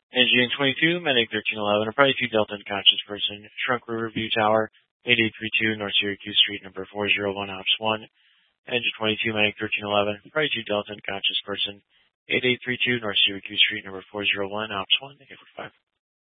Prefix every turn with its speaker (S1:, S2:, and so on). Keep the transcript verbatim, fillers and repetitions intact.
S1: Engineering twenty-two, Medic thirteen eleven, a Party two Delta unconscious person, Shrunk Riverview Tower, eight eight three two North Syracuse Street, number four zero one, Ops one. Engine twenty-two, Medic thirteen eleven, Party two Delta unconscious person, eight eight three two North Syracuse Street, number four zero one, Ops one, negative five.